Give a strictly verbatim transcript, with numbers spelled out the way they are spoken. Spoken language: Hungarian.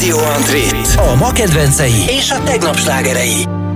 Radio Antrit. A ma kedvencei és a tegnap slágerei.